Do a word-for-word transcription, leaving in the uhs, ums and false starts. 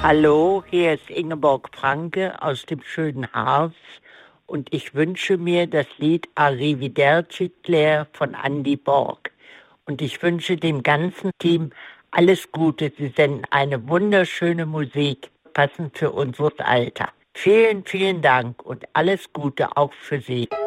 Hallo, hier ist Ingeborg Franke aus dem schönen Harz und ich wünsche mir das Lied Arrivederci Claire von Andy Borg. Und ich wünsche dem ganzen Team alles Gute. Sie senden eine wunderschöne Musik, passend für unser Alter. Vielen, vielen Dank und alles Gute auch für Sie.